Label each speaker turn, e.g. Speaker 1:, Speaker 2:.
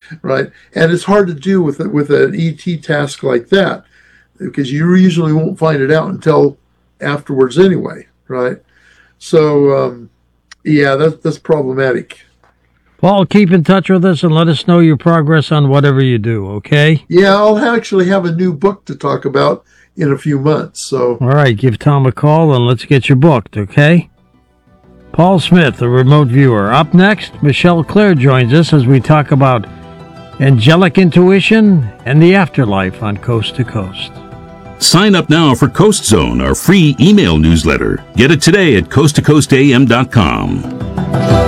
Speaker 1: right? And it's hard to do with an ET task like that because you usually won't find it out until afterwards anyway, right? So, yeah, that's problematic.
Speaker 2: Paul, keep in touch with us and let us know your progress on whatever you do, okay?
Speaker 1: Yeah, I'll actually have a new book to talk about in a few months. So,
Speaker 2: all right, give Tom a call and let's get you booked, okay? Paul Smith, the remote viewer. Up next, Michelle Claire joins us as we talk about angelic intuition and the afterlife on Coast to Coast.
Speaker 3: Sign up now for Coast Zone, our free email newsletter. Get it today at coasttocoastam.com.